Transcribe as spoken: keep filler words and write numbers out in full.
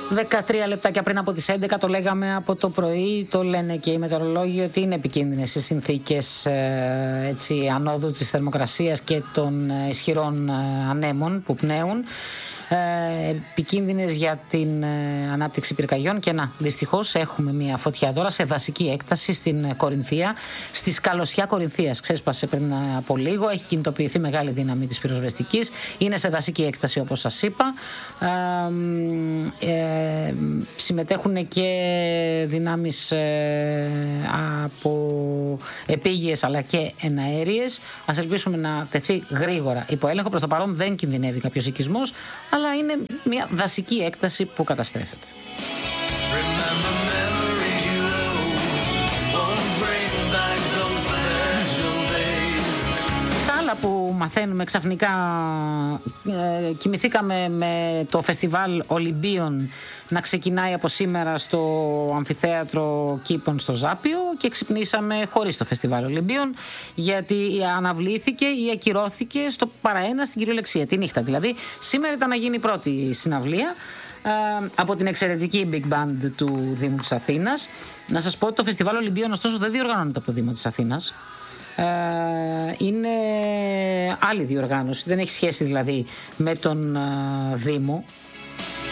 δεκατρία λεπτάκια πριν από τις έντεκα, το λέγαμε από το πρωί, το λένε και οι μετεωρολόγοι ότι είναι επικίνδυνες οι συνθήκες ε, έτσι, ανόδου της θερμοκρασίας και των ε, ισχυρών ε, ανέμων που πνέουν. Ε, επικίνδυνες για την ε, ανάπτυξη πυρκαγιών. Και να, δυστυχώς έχουμε μια φωτιά τώρα σε δασική έκταση στην Κορινθία, στη σκαλωσιά Κορινθίας. Ξέσπασε πριν από λίγο, έχει κινητοποιηθεί μεγάλη δύναμη της πυροσβεστικής, είναι σε δασική έκταση όπως σας είπα. Ε, ε, συμμετέχουν και δυνάμεις ε, από επίγειες αλλά και εναέριες. Ας ελπίσουμε να τεθεί γρήγορα υπό έλεγχο. Προς το παρόν δεν κινδυνεύει κάποιος οικισμός, αλλά είναι μια δασική έκταση που καταστρέφεται. Τα άλλα που μαθαίνουμε ξαφνικά, ε, κοιμηθήκαμε με το φεστιβάλ Ολυμπίων να ξεκινάει από σήμερα στο αμφιθέατρο Κήπων στο Ζάπιο και ξυπνήσαμε χωρίς το φεστιβάλ Ολυμπίων, γιατί αναβλήθηκε ή ακυρώθηκε στο παραένα στην Κυριολεξία τη νύχτα. Δηλαδή σήμερα ήταν να γίνει η πρώτη συναυλία ε, από την εξαιρετική Big Band του Δήμου της Αθήνας. Να σας πω ότι το φεστιβάλ Ολυμπίων ωστόσο δεν διοργανώνεται από το Δήμο της Αθήνας. Είναι άλλη διοργάνωση, δεν έχει σχέση δηλαδή με τον Δήμο.